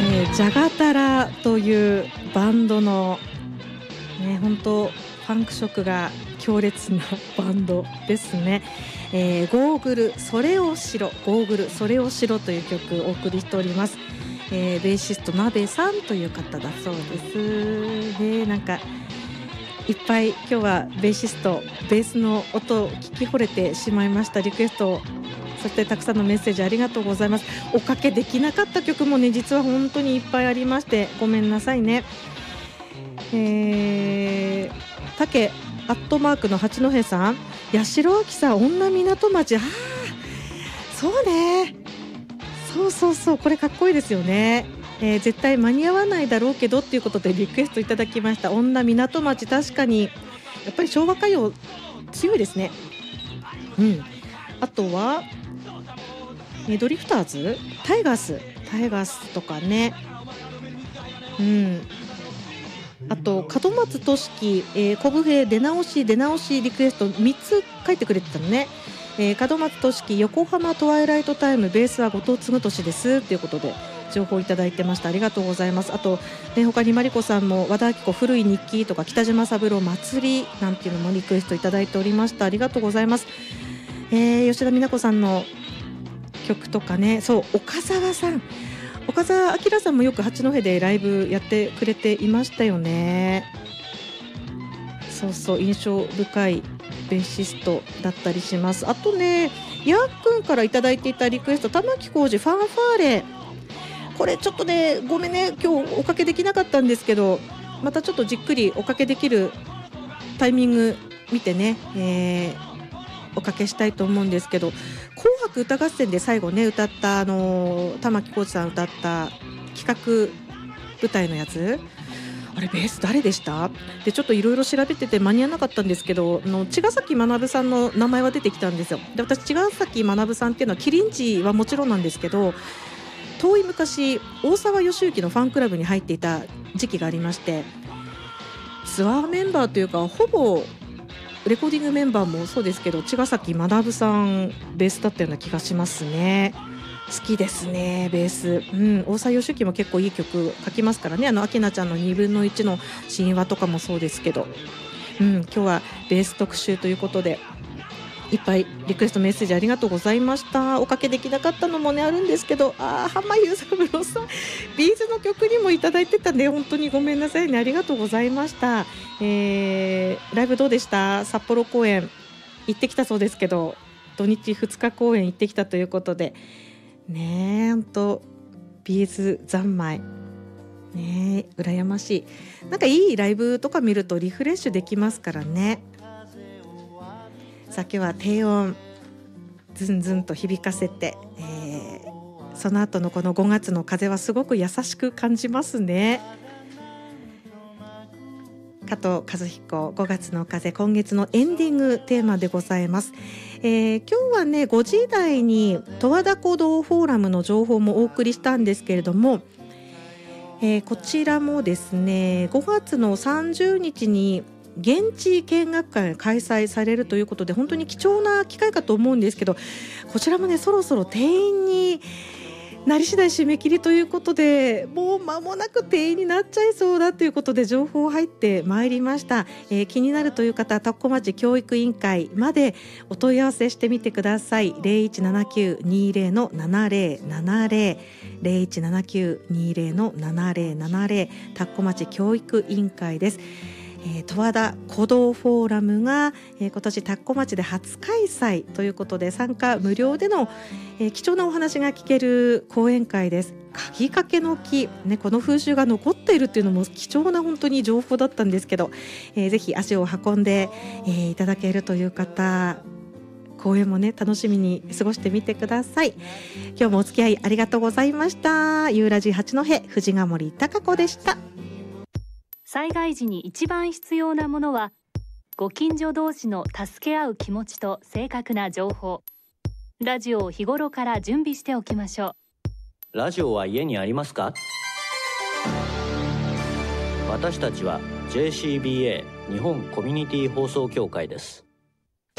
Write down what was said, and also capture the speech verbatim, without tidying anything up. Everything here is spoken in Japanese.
えー、ジャガタラというバンドのね、本当ファンク色が強烈なバンドですね。えー、ゴーグルそれをしろゴーグルそれをしろという曲をお送りしております。えー、ベーシストなべさんという方だそうですね。なんかいっぱい今日はベーシストベースの音を聞き惚れてしまいました。リクエスト、そしてたくさんのメッセージありがとうございます。おかけできなかった曲もね、実は本当にいっぱいありましてごめんなさいね。えー、竹アットマークの八戸さん、八代亜紀さん、女港町、あーそうね、そうそうそう、これかっこいいですよね。えー、絶対間に合わないだろうけどっていうことでリクエストいただきました。女港町、確かにやっぱり昭和歌謡強いですね。うん。あとは、えー、ドリフターズ、タイガースタイガースとかね。うん。あと門松俊樹、えー、小笛出直し出直しリクエストみっつ書いてくれてたのね。えー、門松俊樹、横浜トワイライトタイム、ベースは後藤嗣俊ですということで情報いただいてました。ありがとうございます。あと、ね、他にマリコさんも和田アキ子古い日記とか北島三郎祭りなんていうのもリクエストいただいておりました。ありがとうございます。えー、吉田美奈子さんの曲とかね、そう岡澤さん岡澤明さんもよく八戸でライブやってくれていましたよね。そうそう、印象深いベーシストだったりします。あとね、やっくんからいただいていたリクエスト、玉置浩二ファンファーレ、これちょっとねごめんね、今日おかけできなかったんですけど、またちょっとじっくりおかけできるタイミング見てね、えー、おかけしたいと思うんですけど、紅白歌合戦で最後ね歌ったあの玉置浩二さん歌った企画舞台のやつ、あれベース誰でしたで、ちょっといろいろ調べてて間に合わなかったんですけど、あの茅ヶ崎学さんの名前は出てきたんですよ。で、私茅ヶ崎学さんっていうのはキリンジはもちろんなんですけど、遠い昔大沢良之のファンクラブに入っていた時期がありまして、ツアーメンバーというかほぼレコーディングメンバーもそうですけど、茅ヶ崎学さんベースだったような気がしますね。好きですねベース、うん、大沢良之も結構いい曲書きますからね。あの明菜ちゃんのにぶんのいちの神話とかもそうですけど、うん、今日はベース特集ということでいっぱいリクエストメッセージありがとうございました。おかけできなかったのもねあるんですけど、あ浜優三郎さんビーズの曲にもいただいてたんで本当にごめんなさいね、ありがとうございました。えー、ライブどうでした？札幌公演行ってきたそうですけど、土日ふつか公演行ってきたということでね、え本当ビーズ三昧ね、羨ましい。なんかいいライブとか見るとリフレッシュできますからね。さあ今日は低音ズンズンと響かせて、えー、その後のこのごがつの風はすごく優しく感じますね。加藤和彦ごがつの風、今月のエンディングテーマでございます。えー、今日はねごじ台に十和田湖道フォーラムの情報もお送りしたんですけれども、えー、こちらもですねごがつのさんじゅうにちに現地見学会が開催されるということで、本当に貴重な機会かと思うんですけど、こちらもねそろそろ定員になり次第締め切りということで、もう間もなく定員になっちゃいそうだということで情報入ってまいりました。えー、気になるという方は田子町教育委員会までお問い合わせしてみてください。 ゼロいちななきゅうにゼロのななゼロななゼロ ゼロいちななきゅうにゼロのななゼロななゼロ田子町教育委員会です。えー、十和田湖道フォーラムが、えー、今年田子町で初開催ということで、参加無料での、えー、貴重なお話が聞ける講演会です。鍵掛けの木、ね、この風習が残っているっていうのも貴重な本当に情報だったんですけど、えー、ぜひ足を運んで、えー、いただけるという方、講演もね楽しみに過ごしてみてください。今日もお付き合いありがとうございました。ゆうラジ八戸藤ヶ森貴子でした。 災害時に一番必要なものはご近所同士の助け合う気持ちと正確な情報。ラジオを日頃から準備しておきましょう。ラジオは家にありますか？私たちは ジェーシービーエー 日本コミュニティ放送協会です。